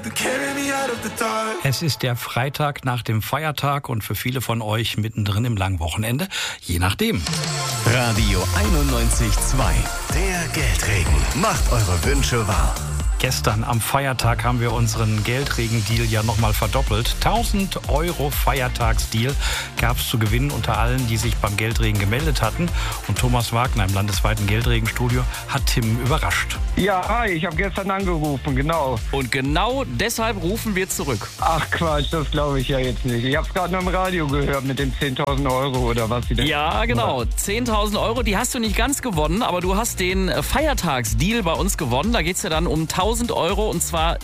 Es ist der Freitag nach dem Feiertag und für viele von euch mittendrin im langen Wochenende, je nachdem. Radio 91.2, der Geldregen. Macht eure Wünsche wahr. Gestern am Feiertag haben wir unseren Geldregen-Deal ja nochmal verdoppelt. 1.000 € Feiertagsdeal gab es zu gewinnen unter allen, die sich beim Geldregen gemeldet hatten. Und Thomas Wagner im landesweiten Geldregenstudio hat Tim überrascht. Ja, hi, ich habe gestern angerufen, genau. Und genau deshalb rufen wir zurück. Ach Quatsch, das glaube ich ja jetzt nicht. Ich habe es gerade noch im Radio gehört mit den 10.000 € oder was sie denn. Ja, genau. 10.000 €, die hast du nicht ganz gewonnen, aber du hast den Feiertagsdeal bei uns gewonnen. Da geht es ja dann um 1.000 € und zwar